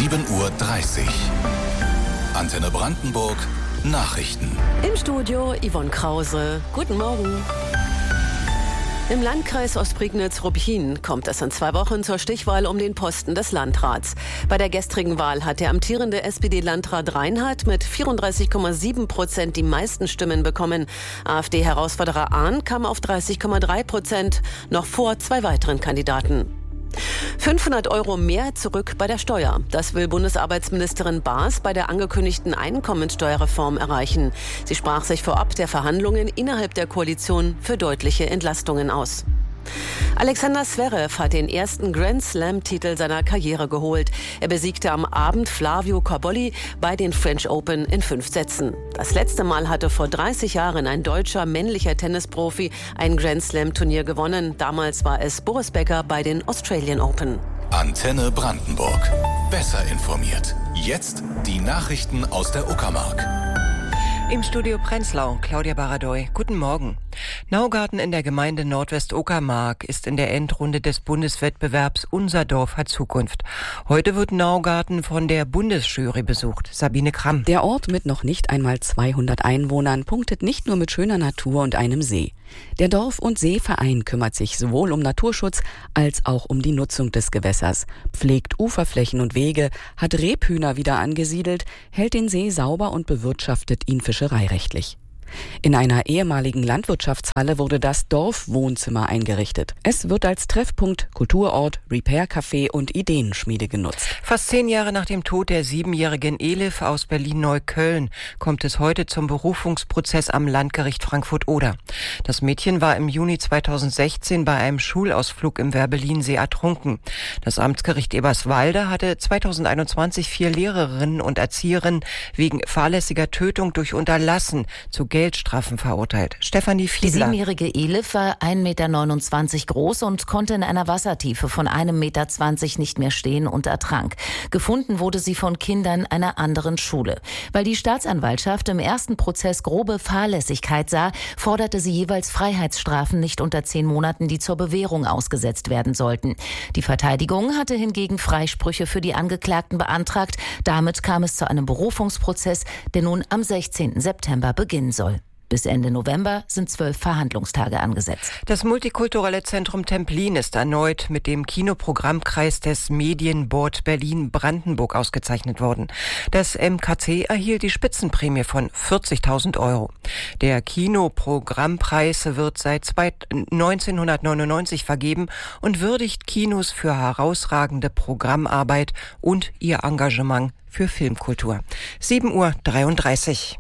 7:30 Uhr. Antenne Brandenburg Nachrichten. Im Studio Yvonne Krause. Guten Morgen. Im Landkreis Ostprignitz-Ruppin kommt es in 2 Wochen zur Stichwahl um den Posten des Landrats. Bei der gestrigen Wahl hat der amtierende SPD-Landrat Reinhardt mit 34,7% die meisten Stimmen bekommen. AfD-Herausforderer Ahn kam auf 30,3%, noch vor 2 weiteren Kandidaten. 500 € mehr zurück bei der Steuer. Das will Bundesarbeitsministerin Baas bei der angekündigten Einkommensteuerreform erreichen. Sie sprach sich vorab der Verhandlungen innerhalb der Koalition für deutliche Entlastungen aus. Alexander Zverev hat den ersten Grand-Slam-Titel seiner Karriere geholt. Er besiegte am Abend Flavio Cobolli bei den French Open in 5 Sätzen. Das letzte Mal hatte vor 30 Jahren ein deutscher männlicher Tennisprofi ein Grand-Slam-Turnier gewonnen. Damals war es Boris Becker bei den Australian Open. Antenne Brandenburg. Besser informiert. Jetzt die Nachrichten aus der Uckermark. Im Studio Prenzlau, Claudia Baradoy. Guten Morgen. Naugarten in der Gemeinde Nordwest-Uckermark ist in der Endrunde des Bundeswettbewerbs Unser Dorf hat Zukunft. Heute wird Naugarten von der Bundesjury besucht. Sabine Kramm. Der Ort mit noch nicht einmal 200 Einwohnern punktet nicht nur mit schöner Natur und einem See. Der Dorf- und Seeverein kümmert sich sowohl um Naturschutz als auch um die Nutzung des Gewässers, pflegt Uferflächen und Wege, hat Rebhühner wieder angesiedelt, hält den See sauber und bewirtschaftet ihn fischereirechtlich. In einer ehemaligen Landwirtschaftshalle wurde das Dorfwohnzimmer eingerichtet. Es wird als Treffpunkt, Kulturort, Repair-Café und Ideenschmiede genutzt. Fast 10 Jahre nach dem Tod der 7-jährigen Elif aus Berlin-Neukölln kommt es heute zum Berufungsprozess am Landgericht Frankfurt-Oder. Das Mädchen war im Juni 2016 bei einem Schulausflug im Werbellinsee ertrunken. Das Amtsgericht Eberswalde hatte 2021 4 Lehrerinnen und Erzieherinnen wegen fahrlässiger Tötung durch Unterlassen zu Geldstrafen verurteilt. Stefanie Fiedler. Die 7-jährige Elif war 1,29 Meter groß und konnte in einer Wassertiefe von 1,20 Meter nicht mehr stehen und ertrank. Gefunden wurde sie von Kindern einer anderen Schule. Weil die Staatsanwaltschaft im ersten Prozess grobe Fahrlässigkeit sah, forderte sie jeweils Freiheitsstrafen nicht unter 10 Monaten, die zur Bewährung ausgesetzt werden sollten. Die Verteidigung hatte hingegen Freisprüche für die Angeklagten beantragt. Damit kam es zu einem Berufungsprozess, der nun am 16. September beginnen soll. Bis Ende November sind 12 Verhandlungstage angesetzt. Das multikulturelle Zentrum Templin ist erneut mit dem Kinoprogrammkreis des Medienboard Berlin-Brandenburg ausgezeichnet worden. Das MKC erhielt die Spitzenprämie von 40.000 €. Der Kinoprogrammpreis wird seit 1999 vergeben und würdigt Kinos für herausragende Programmarbeit und ihr Engagement für Filmkultur. 7:33 Uhr.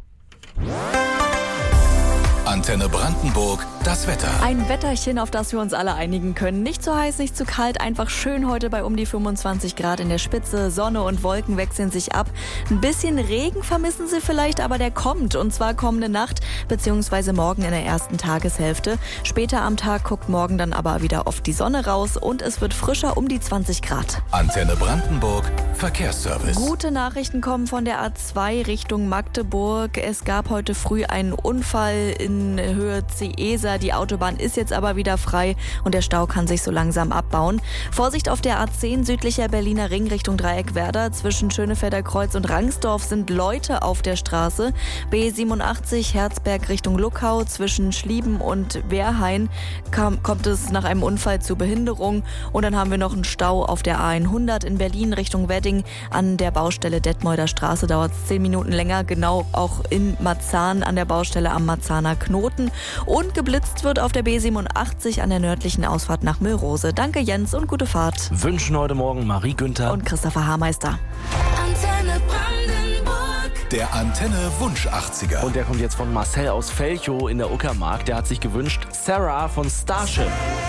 Antenne Brandenburg, das Wetter. Ein Wetterchen, auf das wir uns alle einigen können. Nicht zu heiß, nicht zu kalt, einfach schön heute bei um die 25 Grad in der Spitze. Sonne und Wolken wechseln sich ab. Ein bisschen Regen vermissen Sie vielleicht, aber der kommt. Und zwar kommende Nacht bzw. morgen in der ersten Tageshälfte. Später am Tag guckt morgen dann aber wieder oft die Sonne raus und es wird frischer um die 20 Grad. Antenne Brandenburg, Verkehrsservice. Gute Nachrichten kommen von der A2 Richtung Magdeburg. Es gab heute früh einen Unfall in Höhe Ciesa. Die Autobahn ist jetzt aber wieder frei und der Stau kann sich so langsam abbauen. Vorsicht auf der A10 südlicher Berliner Ring Richtung Dreieckwerder. Zwischen Schönefelder Kreuz und Rangsdorf sind Leute auf der Straße. B87 Herzberg Richtung Luckau. Zwischen Schlieben und Wehrhain kommt es nach einem Unfall zu Behinderung. Und dann haben wir noch einen Stau auf der A100 in Berlin Richtung Wedding. An der Baustelle Detmolder Straße dauert es 10 Minuten länger. Genau auch in Marzahn an der Baustelle am Marzahner Knoten. Und geblitzt wird auf der B87 an der nördlichen Ausfahrt nach Müllrose. Danke Jens und gute Fahrt. Wünschen heute Morgen Marie Günther und Christopher Haarmeister. Antenne Brandenburg. Der Antenne Wunsch 80er. Und der kommt jetzt von Marcel aus Velchow in der Uckermark. Der hat sich gewünscht Sarah von Starship.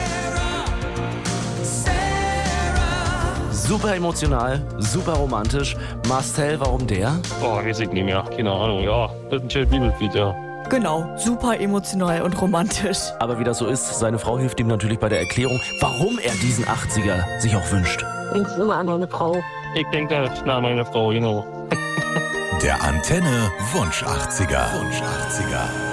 Super emotional, super romantisch. Marcel, warum der? Weiß ich nicht mehr. Keine Ahnung. Ja, das ist ein schönes Bibellied, ja. Genau, super emotional und romantisch. Aber wie das so ist, seine Frau hilft ihm natürlich bei der Erklärung, warum er diesen 80er sich auch wünscht. Denkst du immer an deine Frau? Ich denke an meine Frau, genau. Der Antenne Wunsch 80er. Wunsch 80er.